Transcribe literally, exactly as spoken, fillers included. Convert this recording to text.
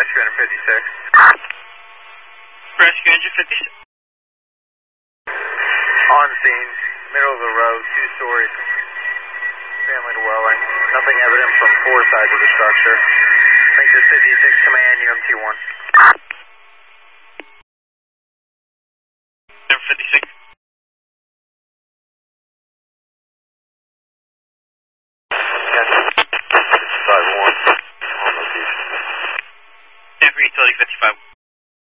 Rescue Engine fifty-six. Rescue Engine fifty-six. On scene, middle of the road, two stories, family dwelling. Nothing evident from four sides of the structure. Think this fifty-six Command, U M T one. Number fifty-six. Side one. On location. Stanford Utility fifty-five.